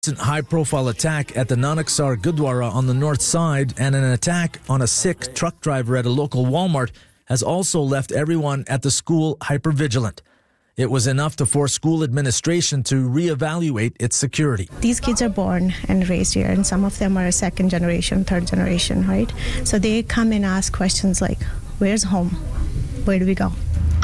high-profile attack at the Nanaksar Gurdwara on the north side and an attack on a Sikh truck driver at a local Walmart has also left everyone at the school hypervigilant. It was enough to force school administration to reevaluate its security. These kids are born and raised here, and some of them are second generation, third generation, right? So they come and ask questions like, where's home? Where do we go?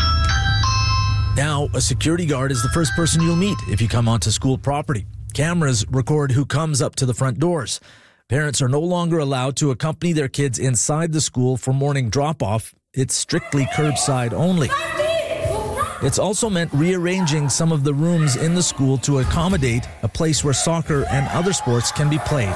Now, a security guard is the first person you'll meet if you come onto school property. Cameras record who comes up to the front doors. Parents are no longer allowed to accompany their kids inside the school for morning drop-off. It's strictly curbside only. It's also meant rearranging some of the rooms in the school to accommodate a place where soccer and other sports can be played.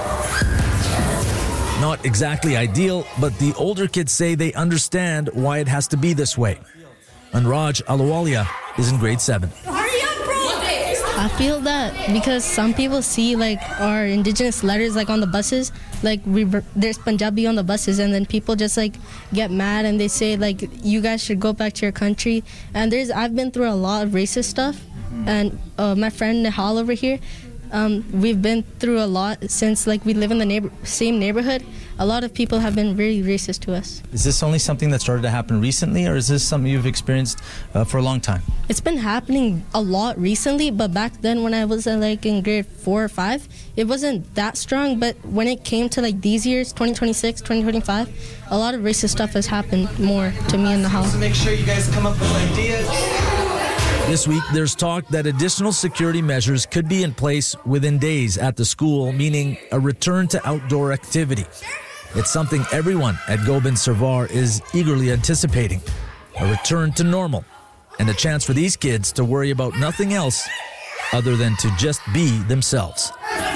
Not exactly ideal, but the older kids say they understand why it has to be this way. Anraj Alawalia is in grade 7. I feel that because some people see like our indigenous letters like on the buses, like there's Punjabi on the buses, and then people just like get mad and they say like you guys should go back to your country. And I've been through a lot of racist stuff, and my friend Nihal over here, we've been through a lot since like we live in the same neighborhood. A lot of people have been really racist to us. Is this only something that started to happen recently, or is this something you've experienced for a long time? It's been happening a lot recently, but back then when I was like in grade 4 or 5, it wasn't that strong. But when it came to like these years, 2026, 2025, a lot of racist stuff has happened more to me in the house. Make sure you guys come up with ideas. This week, there's talk that additional security measures could be in place within days at the school, meaning a return to outdoor activity. It's something everyone at Gobind Sarwar is eagerly anticipating. A return to normal, and a chance for these kids to worry about nothing else other than to just be themselves.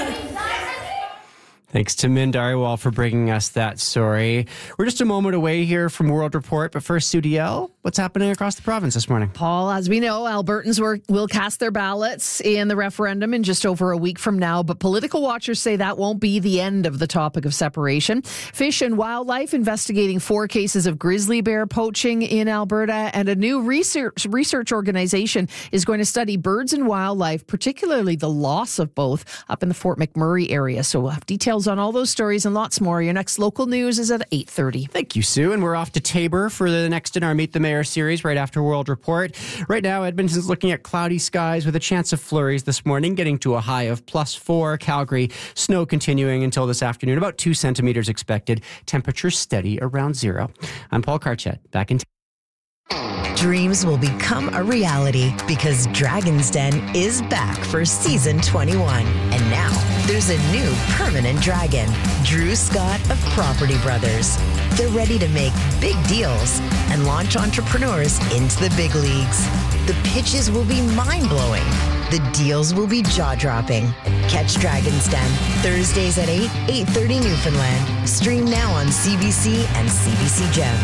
Thanks to Min Dhariwal for bringing us that story. We're just a moment away here from World Report, but first, Sudiel, what's happening across the province this morning? Paul, as we know, Albertans will cast their ballots in the referendum in just over a week from now, but political watchers say that won't be the end of the topic of separation. Fish and Wildlife investigating 4 cases of grizzly bear poaching in Alberta, and a new research organization is going to study birds and wildlife, particularly the loss of both, up in the Fort McMurray area. So we'll have details on all those stories and lots more. Your next local news is at 8:30. Thank you, Sue. And we're off to Taber for the next in our Meet the Mayor series right after World Report. Right now, Edmonton's looking at cloudy skies with a chance of flurries this morning, getting to a high of +4. Calgary, snow continuing until this afternoon, about 2 centimeters expected. Temperature steady around 0. I'm Paul Karchet, back in Dreams will become a reality because Dragon's Den is back for season 21. And now there's a new permanent dragon, Drew Scott of Property Brothers. They're ready to make big deals and launch entrepreneurs into the big leagues. The pitches will be mind-blowing. The deals will be jaw-dropping. Catch Dragon's Den Thursdays at 8:30 Newfoundland. Stream now on CBC and CBC Gem.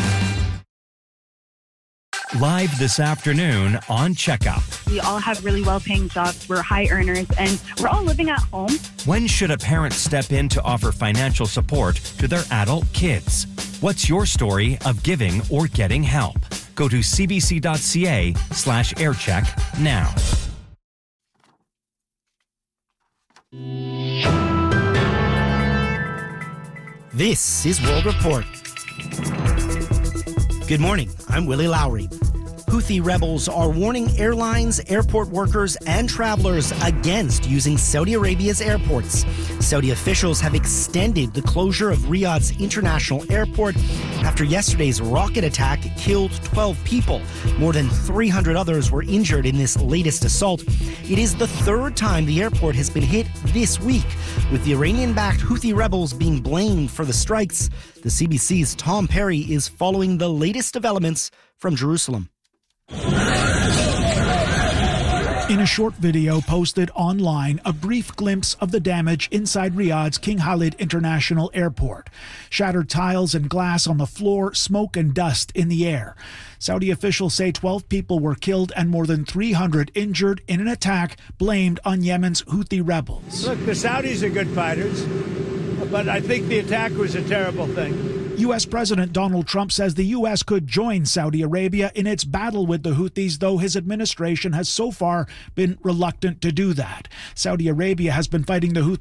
Live this afternoon on Checkup. We all have really well-paying jobs. We're high earners, and we're all living at home. When should a parent step in to offer financial support to their adult kids? What's your story of giving or getting help? Go to cbc.ca/aircheck now. This is World Report. Good morning, I'm Willie Lowry. Houthi rebels are warning airlines, airport workers, and travelers against using Saudi Arabia's airports. Saudi officials have extended the closure of Riyadh's international airport after yesterday's rocket attack killed 12 people. More than 300 others were injured in this latest assault. It is the 3rd time the airport has been hit this week, with the Iranian-backed Houthi rebels being blamed for the strikes. The CBC's Tom Perry is following the latest developments from Jerusalem. In a short video posted online, a brief glimpse of the damage inside Riyadh's King Khalid International Airport. Shattered tiles and glass on the floor, smoke and dust in the air. Saudi officials say 12 people were killed and more than 300 injured in an attack blamed on Yemen's Houthi rebels. Look, the Saudis are good fighters, but I think the attack was a terrible thing. U.S. President Donald Trump says the U.S. could join Saudi Arabia in its battle with the Houthis, though his administration has so far been reluctant to do that. Saudi Arabia has been fighting the Houthis